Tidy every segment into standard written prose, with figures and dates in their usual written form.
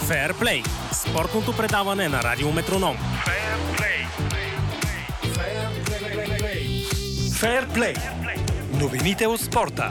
Феърплей – спортното предаване на Радио Метроном. Феърплей. Новините от спорта.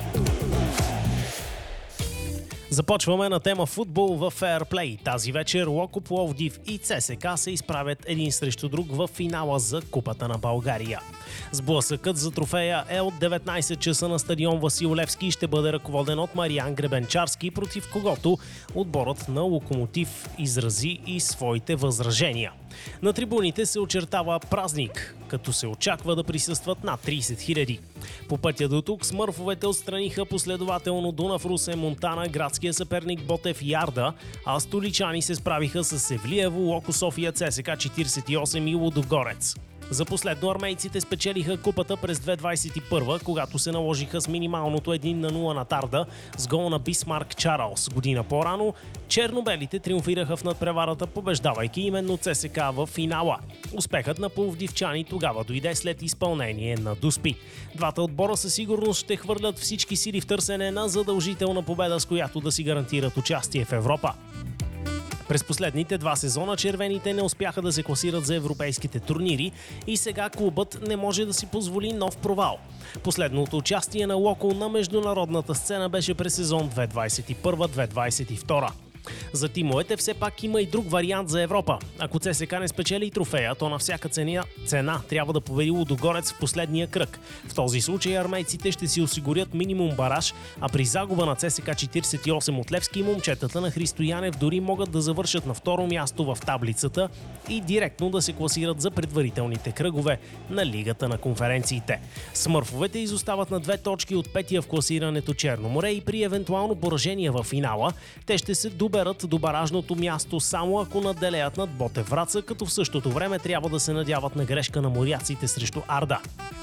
Започваме на тема футбол в Феърплей. Тази вечер Локо Пловдив и ЦСКА се изправят един срещу друг в финала за Купата на България. Сблъсъкът за трофея е от 19 часа на стадион Васил Левски и ще бъде ръководен от Мариан Гребенчарски, против когото отборът на Локомотив изрази и своите възражения. На трибуните се очертава празник, като се очаква да присъстват над 30 000. По пътя до тук смърфовете отстраниха последователно Дунав, Русе, Монтана, градския съперник Ботев и Арда, а столичани се справиха с Севлиево, Локо София, ЦСКА 48 и Лудогорец. За последно армейците спечелиха купата през 2021, когато се наложиха с минималното 1-0 на Тарда с гол на Бисмарк Чарлз. Година по-рано чернобелите триумфираха в надпреварата, побеждавайки именно ЦСКА в финала. Успехът на пловдивчани тогава дойде след изпълнение на Дуспи. Двата отбора със сигурност ще хвърлят всички сили в търсене на задължителна победа, с която да си гарантират участие в Европа. През последните два сезона червените не успяха да се класират за европейските турнири и сега клубът не може да си позволи нов провал. Последното участие на Локо на международната сцена беше през сезон 2021-2022. За тимовете все пак има и друг вариант за Европа. Ако ЦСКА не спечели трофея, то на всяка цена трябва да победи Лудогорец в последния кръг. В този случай армейците ще си осигурят минимум бараж, а при загуба на ЦСКА 48 от Левски момчетата на Христо Янев дори могат да завършат на второ място в таблицата и директно да се класират за предварителните кръгове на Лигата на конференциите. Смърфовете изостават на 2 точки от петия в класирането Черно море и при евентуално поражение в финала те ще се доберат до баражното място само ако наделеят над Ботев Враца, като в същото време трябва да се надяват на грешка на моряците срещу Арда.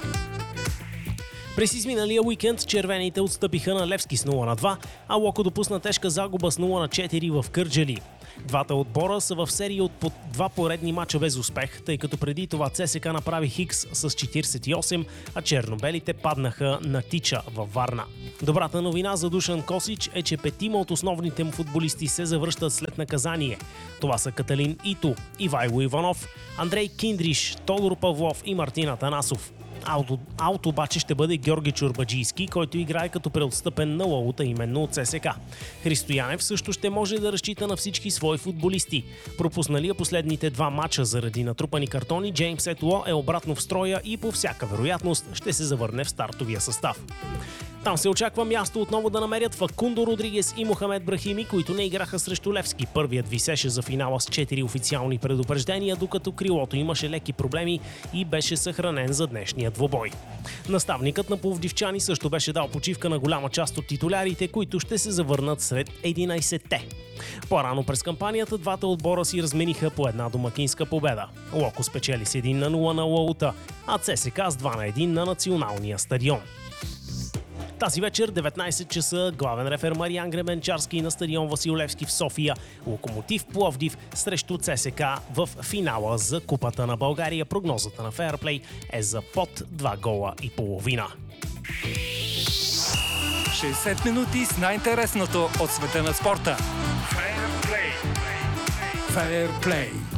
През изминалия уикенд червените отстъпиха на Левски с 0-2, а Локо допусна тежка загуба с 0-4 в Кърджали. Двата отбора са в серия от по 2 поредни мача без успех, тъй като преди това ЦСКА направи хикс с 48, а чернобелите паднаха на Тича във Варна. Добрата новина за Душан Косич е, че 5 от основните му футболисти се завръщат след наказание. Това са Каталин Ито, Ивайло Иванов, Андрей Киндриш, Тодор Павлов и Мартин Атанасов. Аут обаче ще бъде Георги Чорбаджийски, който играе като преотстъпен на Лаута именно от ЦСКА. Христо Янев също ще може да разчита на всички свои футболисти. Пропусналия последните 2 мача заради натрупани картони, Джеймс Етуо е обратно в строя и по всяка вероятност ще се завърне в стартовия състав. Там се очаква място отново да намерят Факундо Родригес и Мохамед Брахими, които не играха срещу Левски. Първият висеше за финала с 4 официални предупреждения, докато крилото имаше леки проблеми и беше съхранен за днешния двубой. Наставникът на пловдивчани също беше дал почивка на голяма част от титулярите, които ще се завърнат сред 11-те. По-рано през кампанията двата отбора си размениха по една домакинска победа. Локо спечели с 1-0 на Лаута, а ЦСКА с 2-1 на националния стадион. Тази вечер, 19 часа, главен рефер Мариан Гребенчарски на стадион Васил Левски в София. Локомотив Пловдив срещу ЦСКА в финала за Купата на България. Прогнозата на Феърплей е за под 2 гола и половина. 60 минути с най-интересното от света на спорта. Феърплей.